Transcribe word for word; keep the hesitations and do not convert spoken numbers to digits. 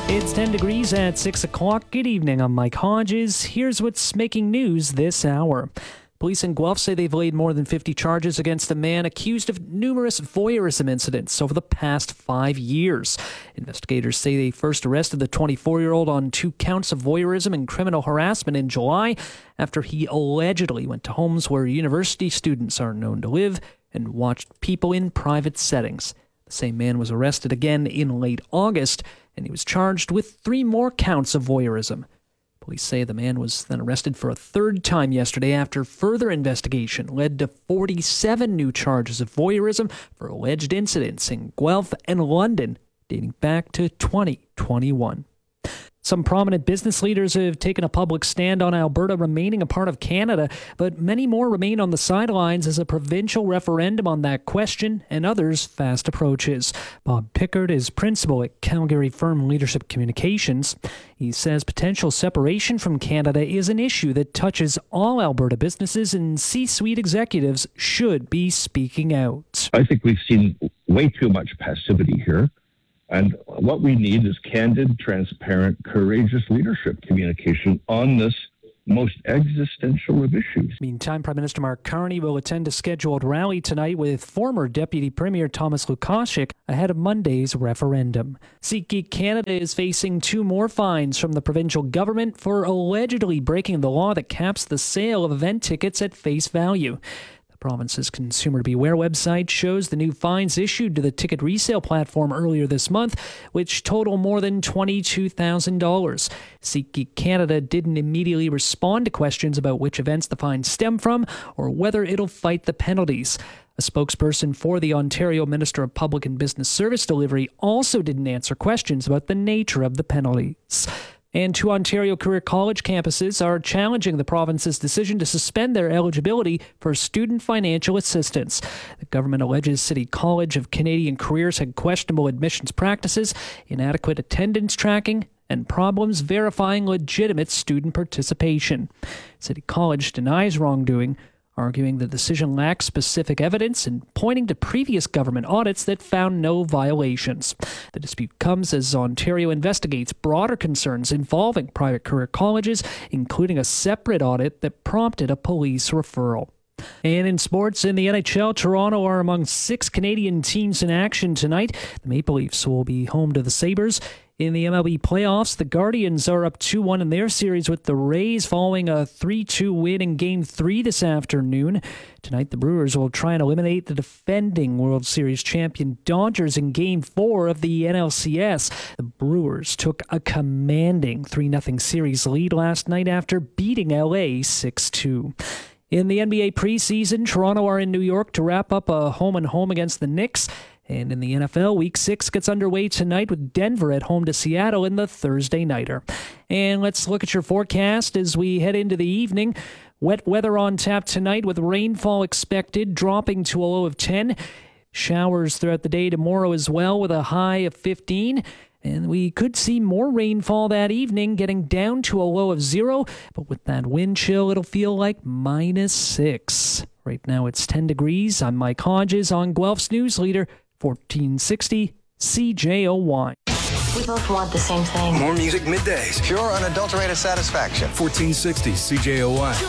It's ten degrees at six o'clock. Good evening, I'm Mike Hodges. Here's what's making news this hour. Police in Guelph say they've laid more than fifty charges against a man accused of numerous voyeurism incidents over the past five years. Investigators say they first arrested the twenty-four-year-old on two counts of voyeurism and criminal harassment in July after he allegedly went to homes where university students are known to live and watched people in private settings. The same man was arrested again in late August, and he was charged with three more counts of voyeurism. Police say the man was then arrested for a third time yesterday after further investigation led to forty-seven new charges of voyeurism for alleged incidents in Guelph and London dating back to twenty twenty-one. Some prominent business leaders have taken a public stand on Alberta remaining a part of Canada, but many more remain on the sidelines as a provincial referendum on that question and others fast approaches. Bob Pickard is principal at Calgary firm Leadership Communications. He says potential separation from Canada is an issue that touches all Alberta businesses, and C-suite executives should be speaking out. I think we've seen way too much passivity here. And what we need is candid, transparent, courageous leadership communication on this most existential of issues. Meantime, Prime Minister Mark Carney will attend a scheduled rally tonight with former Deputy Premier Thomas Lukaszuk ahead of Monday's referendum. SeatGeek Canada is facing two more fines from the provincial government for allegedly breaking the law that caps the sale of event tickets at face value. The province's Consumer Beware website shows the new fines issued to the ticket resale platform earlier this month, which total more than twenty-two thousand dollars. SeatGeek Canada didn't immediately respond to questions about which events the fines stem from or whether it'll fight the penalties. A spokesperson for the Ontario Minister of Public and Business Service Delivery also didn't answer questions about the nature of the penalties. And two Ontario Career College campuses are challenging the province's decision to suspend their eligibility for student financial assistance. The government alleges City College of Canadian Careers had questionable admissions practices, inadequate attendance tracking, and problems verifying legitimate student participation. City College denies wrongdoing, arguing the decision lacks specific evidence and pointing to previous government audits that found no violations. The dispute comes as Ontario investigates broader concerns involving private career colleges, including a separate audit that prompted a police referral. And in sports, in the N H L, Toronto are among six Canadian teams in action tonight. The Maple Leafs will be home to the Sabres. In the M L B playoffs, the Guardians are up two one in their series with the Rays following a three two win in Game three this afternoon. Tonight, the Brewers will try and eliminate the defending World Series champion Dodgers in Game four of the N L C S. The Brewers took a commanding three nothing series lead last night after beating L A six two. In the N B A preseason, Toronto are in New York to wrap up a home-and-home against the Knicks. And in the N F L, Week six gets underway tonight with Denver at home to Seattle in the Thursday nighter. And let's look at your forecast as we head into the evening. Wet weather on tap tonight with rainfall expected, dropping to a low of ten. Showers throughout the day tomorrow as well with a high of fifteen. And we could see more rainfall that evening, getting down to a low of zero. But with that wind chill, it'll feel like minus six. Right now it's ten degrees. I'm Mike Hodges on Guelph's News Leader, fourteen sixty C J O Y. We both want the same thing. More music middays. Pure, unadulterated satisfaction. fourteen sixty C J O Y.